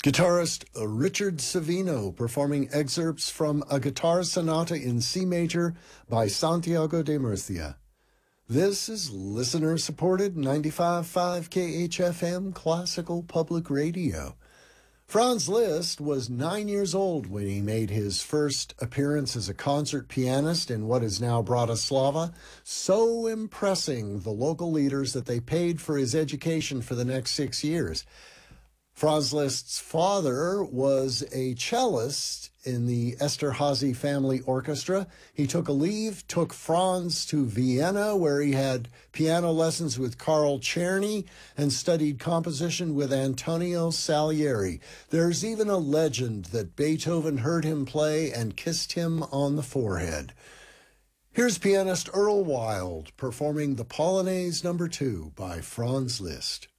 Guitarist Richard Savino performing excerpts from a guitar sonata in C major by Santiago de Murcia. This is listener-supported 95.5 KHFM Classical Public Radio. Franz Liszt was 9 years old when he made his first appearance as a concert pianist in what is now Bratislava, so impressing the local leaders that they paid for his education for the next 6 years. Franz Liszt's father was a cellist in the Esterházy family orchestra. He took a leave, took Franz to Vienna, where he had piano lessons with Carl Czerny and studied composition with Antonio Salieri. There's even a legend that Beethoven heard him play and kissed him on the forehead. Here's pianist Earl Wild performing the Polonaise No. 2 by Franz Liszt.